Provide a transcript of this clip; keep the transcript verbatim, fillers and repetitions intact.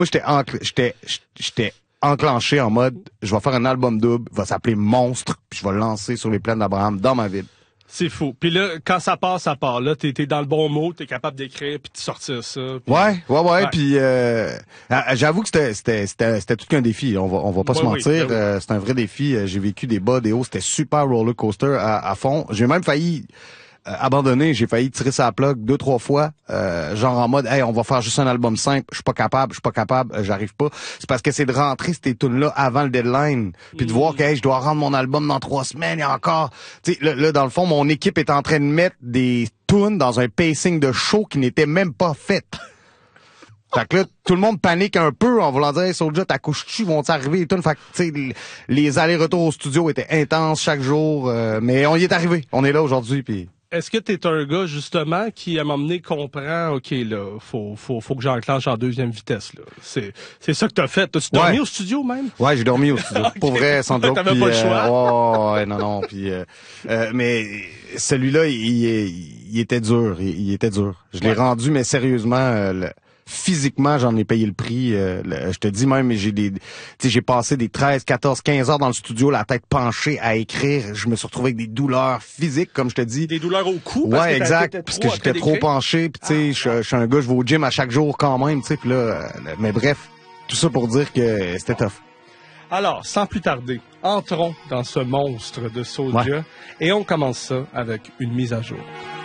Moi, j'étais encl- j'étais j'étais enclenché en mode, je vais faire un album double, il va s'appeler Monstre, puis je vais le lancer sur les plaines d'Abraham dans ma ville. C'est fou. Puis là, quand ça part, ça part. Là, t'es, t'es dans le bon mot, t'es capable d'écrire puis de sortir ça. Pis... Ouais, ouais, ouais. Ouais. Puis euh, j'avoue que c'était c'était c'était c'était tout qu'un défi. On va on va pas Ouais, se mentir. oui, ben oui. Euh, c'est un vrai défi. J'ai vécu des bas, des hauts. C'était super roller coaster à, à fond. J'ai même failli euh, abandonner. J'ai failli tirer sa plug deux trois fois. Euh, genre en mode, hey, on va faire juste un album simple. Je suis pas capable. Je suis pas capable. euh, J'arrive pas. C'est parce que c'est de rentrer ces tunes là avant le deadline, puis de Mm. voir que hey, je dois rendre mon album dans trois semaines et encore. Tu sais, là, là dans le fond, mon équipe est en train de mettre des tunes dans un pacing de show qui n'était même pas fait. Fait que là, tout le monde panique un peu en voulant dire hey, Soulja, t'accouches-tu, vont t'arriver et tout. Fait que, tu sais, les allers-retours au studio étaient intenses chaque jour, euh, mais on y est arrivé. On est là aujourd'hui, puis... Est-ce que t'es un gars, justement, qui, à un moment donné, comprend, OK, là, faut, faut, faut que j'enclenche en deuxième vitesse, là. C'est, c'est ça que t'as fait. T'as-tu dormi Ouais. au studio, même? Ouais, j'ai dormi au studio. Ok. Pour vrai, sans joke. T'avais puis, pas le euh, choix? ouais, ouais, non, non. Puis, euh, euh, mais celui-là, il, il, il était dur. Il, il était dur. Je l'ai Ouais. rendu, mais sérieusement, euh, le- physiquement, j'en ai payé le prix. Euh, le- je te dis même, j'ai des, tu sais, j'ai passé des treize, quatorze, quinze heures dans le studio, la tête penchée à écrire. Je me suis retrouvé avec des douleurs physiques, comme je te dis. Des douleurs au cou? parce Ouais, que t'as- exact. t'étais Parce trop que en j'étais train trop d'écrire? penché. Puis tu sais, je je suis un gars, je vais au gym à chaque jour quand même. Tu sais, puis là, euh, mais bref, tout ça pour dire que c'était tough. Alors, sans plus tarder, entrons dans ce monstre de Soulja et on commence ça avec une mise à jour.